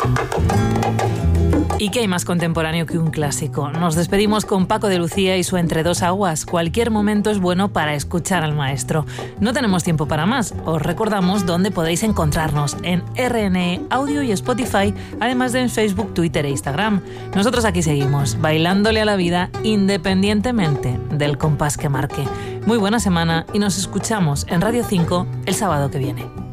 ¿Y qué hay más contemporáneo que un clásico? Nos despedimos con Paco de Lucía y su Entre dos aguas. Cualquier momento es bueno para escuchar al maestro. No tenemos tiempo para más. Os recordamos dónde podéis encontrarnos: en RNE Audio y Spotify, además de en Facebook, Twitter e Instagram. Nosotros aquí seguimos, bailándole a la vida independientemente del compás que marque. Muy buena semana y nos escuchamos en Radio 5 el sábado que viene.